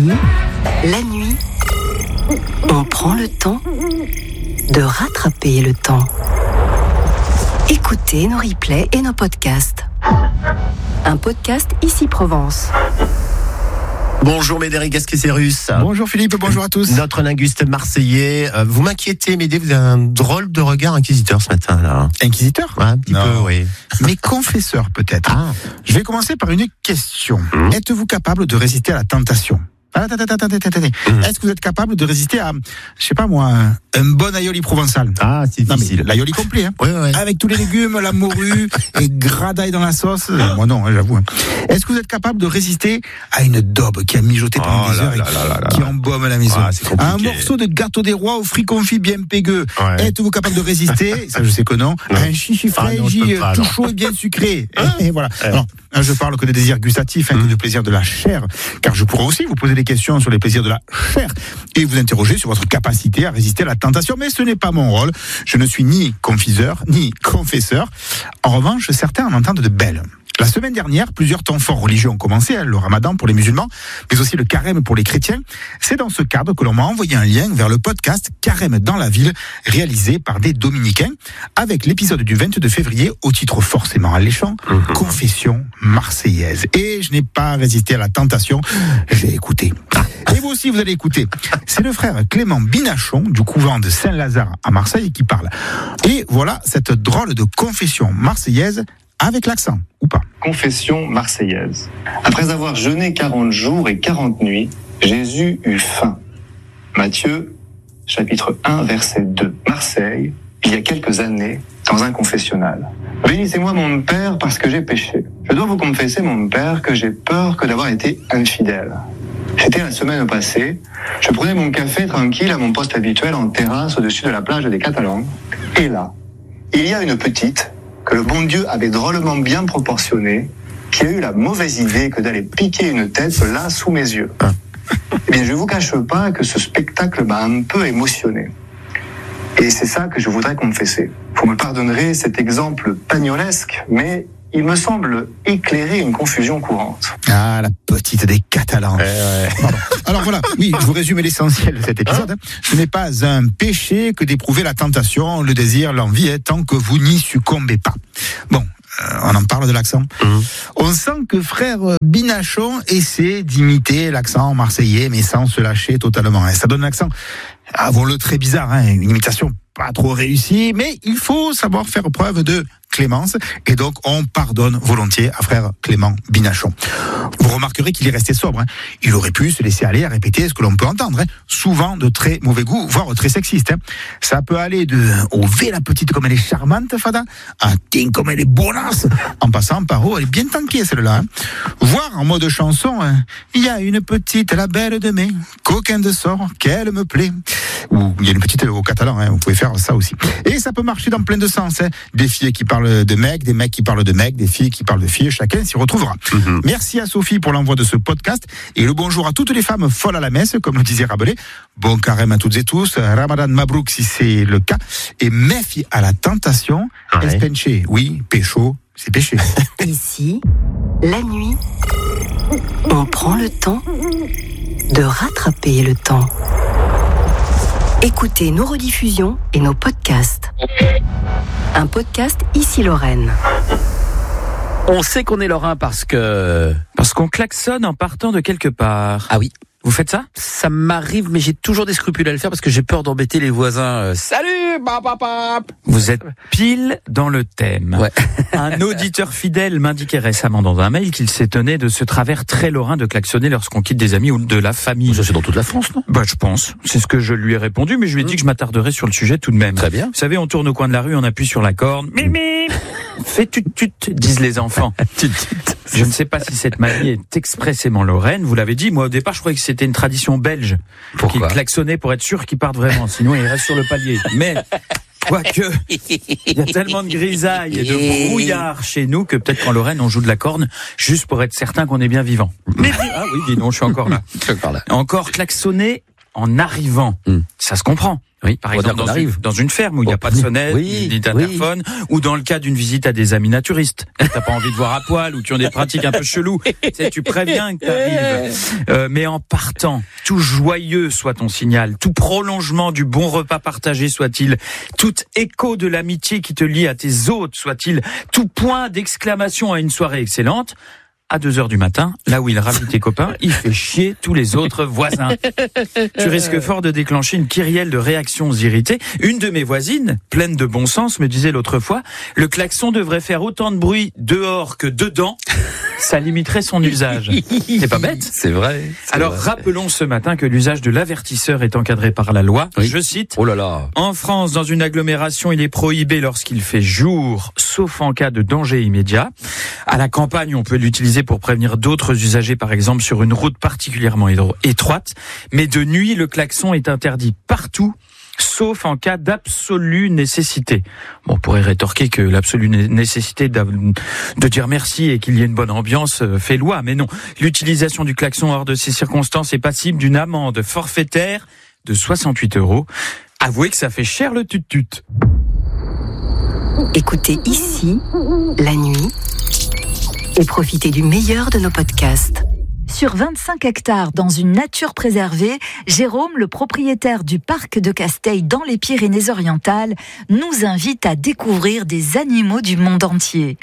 Ici, la nuit, on prend le temps de rattraper le temps. Écoutez nos replays et nos podcasts. Un podcast Ici Provence. Bonjour Médéric Gasquet-Cérus. Bonjour Philippe, bonjour à tous. Notre linguiste marseillais. Vous m'inquiétez, Médé, vous avez un drôle de regard inquisiteur ce matin, là. Inquisiteur ? Ouais, un petit peu, oui. Mais confesseur peut-être. Ah. Je vais commencer par une question. Êtes-vous capable de résister à la tentation ? Attendez. Est-ce que vous êtes capable de résister à, je sais pas moi, un bon aioli provençal ? Ah, c'est difficile. Non, mais l'aioli complet, hein. Ouais. Avec tous les légumes, la morue, et gradaille dans la sauce. Moi non, j'avoue. Est-ce que vous êtes capable de résister à une daube qui a mijoté pendant des heures et qui embaume la maison ? À un morceau de gâteau des rois au fruits confits bien pégueux. Ouais. Êtes-vous capable de résister ? Ça, je sais que non. À un chichi fraîchi tout chaud et bien sucré. Et voilà. Alors, je parle que des désirs gustatifs, que de plaisir de la chair, car je pourrais aussi vous poser des questions sur les plaisirs de la chair et vous interroger sur votre capacité à résister à la tentation, mais ce n'est pas mon rôle. Je ne suis ni confiseur, ni confesseur. En revanche, certains en entendent de belles. La semaine dernière, plusieurs temps forts religieux ont commencé, le ramadan pour les musulmans, mais aussi le carême pour les chrétiens. C'est dans ce cadre que l'on m'a envoyé un lien vers le podcast Carême dans la ville, réalisé par des dominicains, avec l'épisode du 22 février, au titre forcément alléchant, Confession marseillaise. Et je n'ai pas résisté à la tentation, j'ai écouté. Et vous aussi, vous allez écouter. C'est le frère Clément Binachon, du couvent de Saint-Lazare à Marseille, qui parle. Et voilà cette drôle de confession marseillaise, avec l'accent, ou pas. Confession marseillaise. Après avoir jeûné 40 jours et 40 nuits, Jésus eut faim. Matthieu, chapitre 1, verset 2. Marseille, il y a quelques années, dans un confessionnal. Bénissez-moi mon Père parce que j'ai péché. Je dois vous confesser mon Père que j'ai peur que d'avoir été infidèle. C'était la semaine passée, je prenais mon café tranquille à mon poste habituel en terrasse au-dessus de la plage des Catalans. Et là, il y a une petite que le bon Dieu avait drôlement bien proportionné, qui a eu la mauvaise idée que d'aller piquer une tête là sous mes yeux. Eh bien, je ne vous cache pas que ce spectacle m'a un peu émotionné. Et c'est ça que je voudrais confesser. Vous me pardonnerez cet exemple pagnolesque, mais il me semble éclairer une confusion courante. Ah, la petite des Catalans. Pardon. Alors voilà, oui, je vous résume l'essentiel de cet épisode. Ce n'est pas un péché que d'éprouver la tentation, le désir, l'envie, tant que vous n'y succombez pas. Bon, on en parle de l'accent. On sent que frère Binachon essaie d'imiter l'accent marseillais, mais sans se lâcher totalement. Ça donne un accent, avouons-le, très bizarre, une imitation pas trop réussie, mais il faut savoir faire preuve de clémence, et donc on pardonne volontiers à frère Clément Binachon. Vous remarquerez qu'il est resté sobre. Il aurait pu se laisser aller à répéter ce que l'on peut entendre, souvent de très mauvais goût, voire très sexiste. Ça peut aller de « Oh, vé la petite comme elle est charmante, Fada », à « Tiens, comme elle est bonasse », en passant par « Oh, elle est bien tankée, celle-là ». Voire en mode chanson « Il y a une petite, la belle de mai, coquin de sort, qu'elle me plaît ». Ou il y a une petite au catalan, vous pouvez faire ça aussi. Et ça peut marcher dans plein de sens. Des filles qui parlent de mecs, des mecs qui parlent de mecs, des filles qui parlent de filles, chacun s'y retrouvera. Merci à Sophie pour l'envoi de ce podcast et le bonjour à toutes les femmes folles à la messe, comme le disait Rabelais. Bon carême à toutes et tous, Ramadan Mabrouk si c'est le cas, et méfie à la tentation, espenche, oui, pécho, c'est péché. Ici, la nuit, on prend le temps de rattraper le temps. Écoutez nos rediffusions et nos podcasts. Un podcast Ici Lorraine. On sait qu'on est lorrain parce qu'on klaxonne en partant de quelque part. Ah oui. Vous faites ça ? Ça m'arrive, mais j'ai toujours des scrupules à le faire parce que j'ai peur d'embêter les voisins. Salut, Vous êtes pile dans le thème. Ouais. Un auditeur fidèle m'indiquait récemment dans un mail qu'il s'étonnait de ce travers très lorrain de klaxonner lorsqu'on quitte des amis ou de la famille. Ça, c'est dans toute la France, non ? Je pense. C'est ce que je lui ai répondu, mais je lui ai dit que je m'attarderais sur le sujet tout de même. Très bien. Vous savez, on tourne au coin de la rue, on appuie sur la corne. Mimi, fais tut-tut, disent les enfants. Je ne sais pas si cette manie est expressément lorraine. Vous l'avez dit, moi au départ, je croyais que c'était une tradition belge. Pourquoi ? Qu'ils klaxonnaient pour être sûr qu'ils partent vraiment, sinon ils restent sur le palier. Mais quoique, il y a tellement de grisailles et de brouillard chez nous que peut-être qu'en Lorraine, on joue de la corne juste pour être certain qu'on est bien vivant. Mais dis non, je suis encore là. Encore klaxonner en arrivant, ça se comprend. Oui, Par exemple, dans une ferme où il n'y a pas de sonnette, ni d'interphone, ou dans le cas d'une visite à des amis naturistes. T'as pas envie de voir à poil ou qui ont des pratiques un peu cheloues. Tu préviens que t'arrives. Mais en partant, tout joyeux soit ton signal, tout prolongement du bon repas partagé soit-il, tout écho de l'amitié qui te lie à tes hôtes soit-il, tout point d'exclamation à une soirée excellente. À 2h du matin, là où il ravit tes copains, il fait chier tous les autres voisins. Tu risques fort de déclencher une kyrielle de réactions irritées. Une de mes voisines, pleine de bon sens, me disait l'autre fois, le klaxon devrait faire autant de bruit dehors que dedans. Ça limiterait son usage. C'est pas bête. C'est vrai. Alors, rappelons ce matin que l'usage de l'avertisseur est encadré par la loi. Oui. Je cite. Oh là là. En France, dans une agglomération, il est prohibé lorsqu'il fait jour, sauf en cas de danger immédiat. À la campagne, on peut l'utiliser pour prévenir d'autres usagers, par exemple sur une route particulièrement étroite. Mais de nuit, le klaxon est interdit partout, sauf en cas d'absolue nécessité. Bon, on pourrait rétorquer que l'absolue nécessité de dire merci et qu'il y ait une bonne ambiance fait loi, mais non. L'utilisation du klaxon hors de ces circonstances est passible d'une amende forfaitaire de 68 €. Avouez que ça fait cher le tut-tut. Écoutez ici, la nuit, et profitez du meilleur de nos podcasts. Sur 25 hectares dans une nature préservée, Jérôme, le propriétaire du parc de Casteil dans les Pyrénées-Orientales, nous invite à découvrir des animaux du monde entier.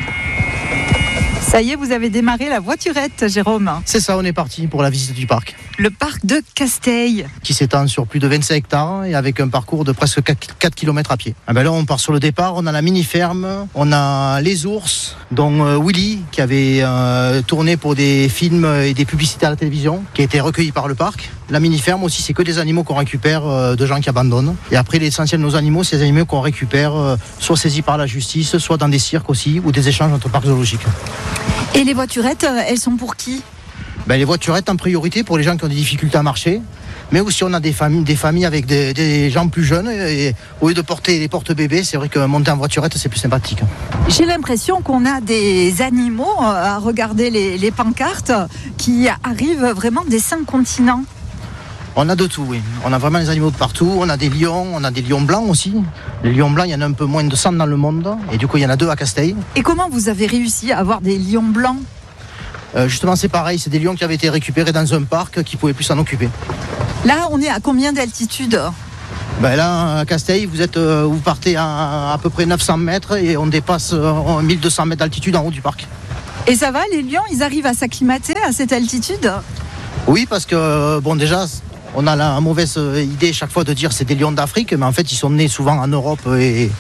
Ça y est, vous avez démarré la voiturette, Jérôme. C'est ça, on est parti pour la visite du parc. Le parc de Casteil. Qui s'étend sur plus de 25 hectares et avec un parcours de presque 4 km à pied. Ah ben là, on part sur le départ, on a la mini-ferme, on a les ours, dont Willy, qui avait tourné pour des films et des publicités à la télévision, qui a été recueilli par le parc. La mini-ferme aussi, c'est que des animaux qu'on récupère de gens qui abandonnent. Et après, l'essentiel de nos animaux, c'est des animaux qu'on récupère soit saisis par la justice, soit dans des cirques aussi, ou des échanges entre parcs zoologiques. Et les voiturettes, elles sont pour qui ? Les voiturettes en priorité pour les gens qui ont des difficultés à marcher, mais aussi on a des familles avec des gens plus jeunes et au lieu de porter les porte-bébés, c'est vrai que monter en voiturette c'est plus sympathique. J'ai l'impression qu'on a des animaux à regarder les pancartes qui arrivent vraiment des 5 continents. On a de tout, oui. On a vraiment des animaux de partout. On a des lions blancs aussi. Les lions blancs, il y en a un peu moins de 100 dans le monde. Et du coup, il y en a 2 à Casteil. Et comment vous avez réussi à avoir des lions blancs ? Justement, c'est pareil. C'est des lions qui avaient été récupérés dans un parc qui ne pouvaient plus s'en occuper. Là, on est à combien d'altitude ? Là, à Casteil, vous partez à peu près 900 mètres et on dépasse 1200 mètres d'altitude en haut du parc. Et ça va, les lions, ils arrivent à s'acclimater à cette altitude ? Oui, parce que, déjà... On a la mauvaise idée chaque fois de dire c'est des lions d'Afrique, mais en fait ils sont nés souvent en Europe et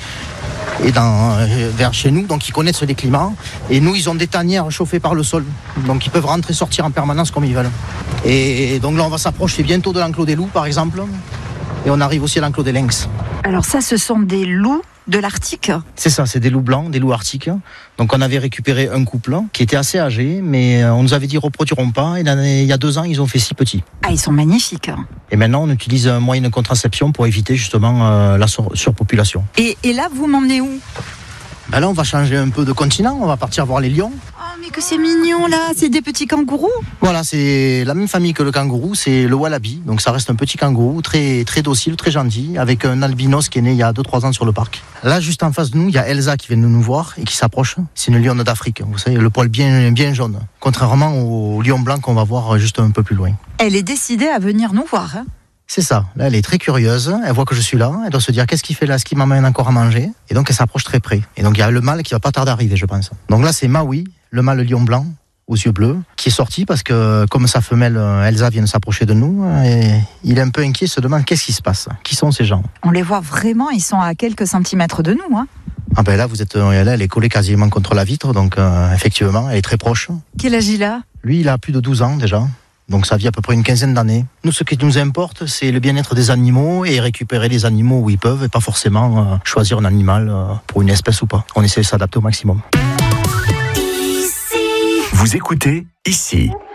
vers chez nous, donc ils connaissent les climats. Et nous, ils ont des tanières chauffées par le sol, donc ils peuvent rentrer et sortir en permanence comme ils veulent. Et donc là, on va s'approcher bientôt de l'enclos des loups, par exemple, et on arrive aussi à l'enclos des lynx. Alors ça, ce sont des loups de l'Arctique ? C'est ça, c'est des loups blancs, des loups arctiques. Donc on avait récupéré un couple qui était assez âgé, mais on nous avait dit reproduiront pas. Et il y a 2 ans, ils ont fait 6 petits. Ah, ils sont magnifiques. Et maintenant, on utilise un moyen de contraception pour éviter justement la surpopulation. Et là, vous m'emmenez où ? Là, on va changer un peu de continent, on va partir voir les lions. Oh, mais que c'est mignon là, c'est des petits kangourous. Voilà, c'est la même famille que le kangourou, c'est le wallaby. Donc ça reste un petit kangourou, très, très docile, très gentil, avec un albinos qui est né il y a 2-3 ans sur le parc. Là, juste en face de nous, il y a Elsa qui vient de nous voir et qui s'approche. C'est une lionne d'Afrique, vous savez, le poil bien, bien jaune. Contrairement au lion blanc qu'on va voir juste un peu plus loin. Elle est décidée à venir nous voir, hein ? C'est ça. Là, elle est très curieuse. Elle voit que je suis là. Elle doit se dire qu'est-ce qu'il fait là, ce qui m'amène encore à manger. Et donc, elle s'approche très près. Et donc, il y a le mâle qui va pas tarder d'arriver, je pense. Donc là, c'est Maui, le mâle lion blanc aux yeux bleus, qui est sorti parce que, comme sa femelle Elsa vient de s'approcher de nous, et il est un peu inquiet, se demande qu'est-ce qui se passe. Qui sont ces gens ? On les voit vraiment, ils sont à quelques centimètres de nous, hein. Ah ben là, elle est collée quasiment contre la vitre, donc effectivement, elle est très proche. Quel âge il a ? Lui, il a plus de 12 ans déjà. Donc ça vit à peu près une 15aine d'années. Nous, ce qui nous importe, c'est le bien-être des animaux et récupérer les animaux où ils peuvent et pas forcément choisir un animal pour une espèce ou pas. On essaie de s'adapter au maximum. Vous écoutez ici.